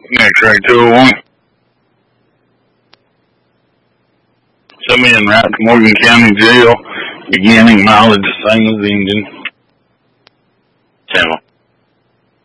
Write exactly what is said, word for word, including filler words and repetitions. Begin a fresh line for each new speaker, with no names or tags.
X-ray two oh one. Send me en route to Morgan County Jail, beginning mileage the same as the engine. Channel.